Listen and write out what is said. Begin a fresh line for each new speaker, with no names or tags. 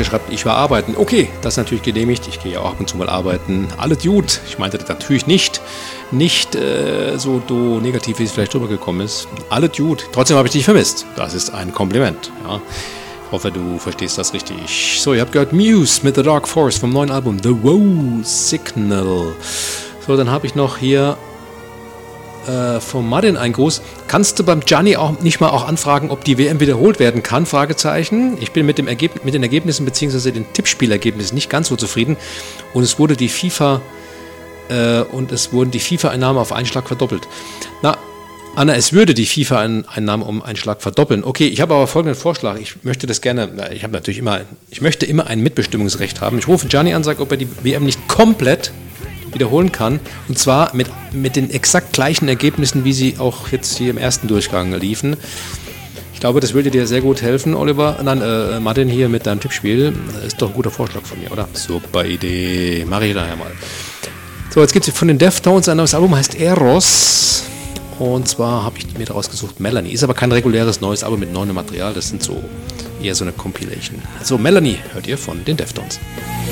Ecke schreibt, ich war arbeiten. Okay, das ist natürlich genehmigt. Ich gehe ja auch ab und zu mal arbeiten. Alle Dude. Ich meinte das natürlich nicht so negativ, wie es vielleicht drüber gekommen ist. Alle Dude. Trotzdem habe ich dich vermisst. Das ist ein Kompliment. Ja. Ich hoffe, du verstehst das richtig. So, ihr habt gehört Muse mit The Dark Force vom neuen Album The Woe Signal. So, dann habe ich noch hier von Martin ein Gruß. Kannst du beim Gianni auch nicht mal auch anfragen, ob die WM wiederholt werden kann? Fragezeichen. Ich bin mit den Ergebnissen bzw. den Tippspielergebnissen nicht ganz so zufrieden. Und es wurden die FIFA-Einnahmen auf einen Schlag verdoppelt. Na, Anna, es würde die FIFA-Einnahmen um einen Schlag verdoppeln. Okay, ich habe aber folgenden Vorschlag. Ich möchte das gerne, ich möchte immer ein Mitbestimmungsrecht haben. Ich rufe Gianni an, sage, ob er die WM nicht komplett wiederholen kann. Und zwar mit den exakt gleichen Ergebnissen, wie sie auch jetzt hier im ersten Durchgang liefen. Ich glaube, das würde dir sehr gut helfen, Oliver. Nein, Martin, hier mit deinem Tippspiel. Ist doch ein guter Vorschlag von mir, oder? Super Idee. Mache ich nachher mal. So, jetzt gibt es von den Deftones ein neues Album, heißt Eros. Und zwar habe ich mir daraus gesucht Melanie. Ist aber kein reguläres neues Album mit neuem Material. Das sind so eher so eine Compilation. Also Melanie hört ihr von den Deftones.